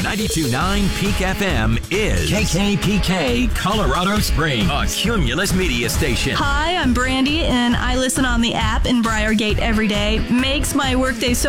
92.9 Peak FM is KKPK Colorado Springs, a Cumulus media station. Hi, I'm Brandy, and I listen on the app in Briargate every day. Makes my workday so